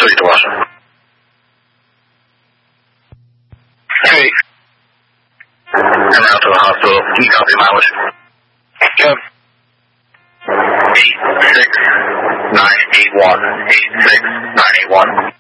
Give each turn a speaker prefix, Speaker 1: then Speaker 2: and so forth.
Speaker 1: 3 to Washington.
Speaker 2: Hey.
Speaker 1: I'm out to the hospital. Can you copy mileage?
Speaker 2: Yep.
Speaker 1: 86981. 86981.